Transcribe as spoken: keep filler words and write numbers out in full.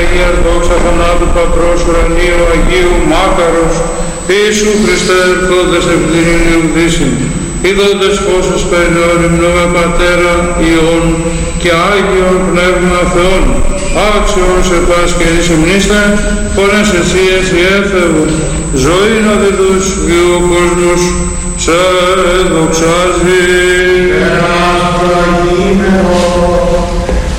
Αγία δόξα θανάτου Πατρός ουρανίου Αγίου Μάκαρος, Ιησού Χριστέ ερχόντες ευκληρινίου δύσιν, είδοντες πόσους περιών υμνούμε Πατέρα, Υιόν και Άγιον Πνεύμα Θεόν, άξιον σε πας και εις υμνήστε, φωνές εσίες ιέφευου, ζωή να διδούς και ο κόσμος σε δοξάζει. Ένας προαγήμενος